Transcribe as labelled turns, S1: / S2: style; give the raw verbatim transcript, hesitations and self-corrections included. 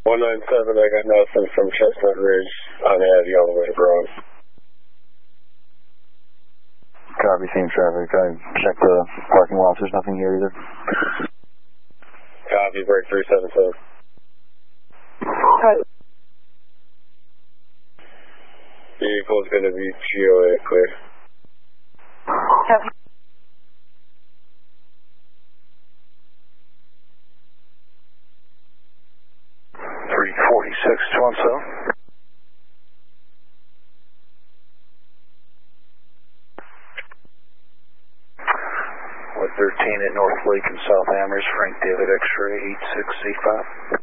S1: one nine seven, I got nothing from Chestnut Ridge on Heavy all the way to Bronx.
S2: Copy, same traffic. I checked the parking lot. There's nothing here either.
S1: Copy, break three seven seven.
S3: Hi.
S1: Vehicle's going to be G O A clear.
S3: Copy.
S2: three forty-six, two one seven. one thirteen at North Lake and South Amherst, Frank David X-ray eight six eight five.